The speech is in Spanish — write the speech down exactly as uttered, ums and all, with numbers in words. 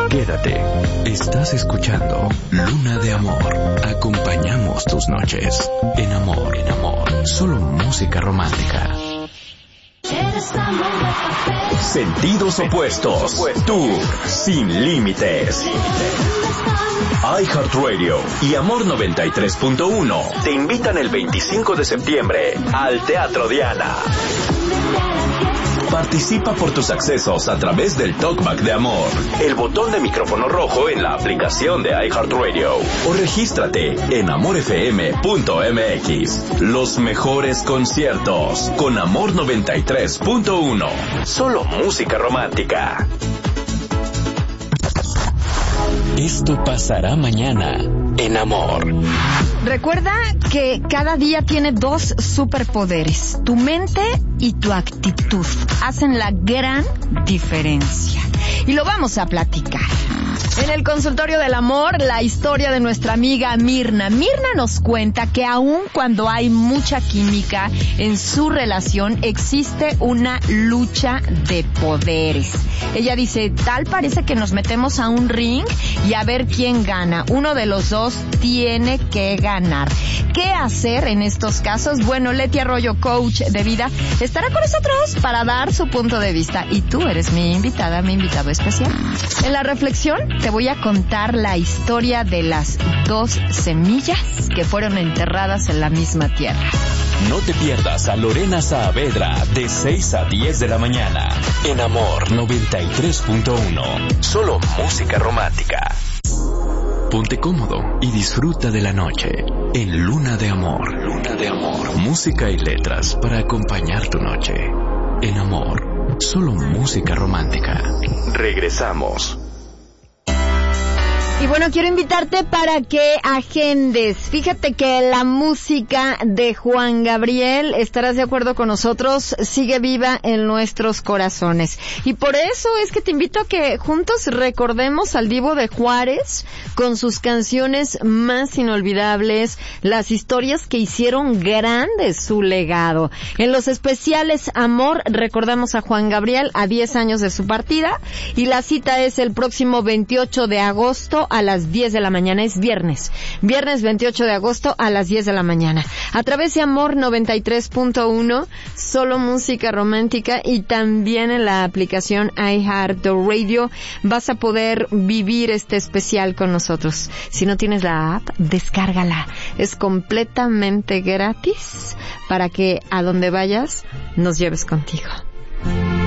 Quédate. Estás escuchando Luna de Amor. Acompañamos tus noches. En amor, en amor. Solo música romántica. Sentidos opuestos. Tour sin límites. iHeartRadio y Amor noventa y tres punto uno te invitan el veinticinco de septiembre al Teatro Diana. Participa por tus accesos a través del Talkback de Amor, el botón de micrófono rojo en la aplicación de iHeartRadio, o regístrate en amor f m punto m x. Los mejores conciertos con Amor noventa y tres punto uno. Solo música romántica. Esto pasará mañana en Amor. Recuerda que cada día tiene dos superpoderes. Tu mente y tu actitud hacen la gran diferencia. Y lo vamos a platicar. En el consultorio del amor, la historia de nuestra amiga Mirna. Mirna nos cuenta que aun cuando hay mucha química en su relación, existe una lucha de poderes. Ella dice, tal parece que nos metemos a un ring y a ver quién gana. Uno de los dos tiene que ganar. ¿Qué hacer en estos casos? Bueno, Leti Arroyo, coach de vida, estará con nosotros para dar su punto de vista. Y tú eres mi invitada, mi invitado especial. En la reflexión te voy a contar la historia de las dos semillas que fueron enterradas en la misma tierra. No te pierdas a Lorena Saavedra de seis a diez de la mañana en Amor noventa y tres punto uno. Solo música romántica. Ponte cómodo y disfruta de la noche en Luna de Amor. Luna de Amor. Música y letras para acompañar tu noche. En Amor, solo música romántica. Regresamos. Y bueno, quiero invitarte para que agendes. Fíjate que la música de Juan Gabriel, estarás de acuerdo con nosotros, sigue viva en nuestros corazones. Y por eso es que te invito a que juntos recordemos al Divo de Juárez con sus canciones más inolvidables, las historias que hicieron grande su legado. En los especiales Amor recordamos a Juan Gabriel a diez años de su partida, y la cita es el próximo veintiocho de agosto a las diez de la mañana, es viernes, viernes veintiocho de agosto a las diez de la mañana, a través de Amor noventa y tres punto uno, solo música romántica, y también en la aplicación iHeartRadio vas a poder vivir este especial con nosotros. Si no tienes la app, descárgala, es completamente gratis para que a donde vayas nos lleves contigo.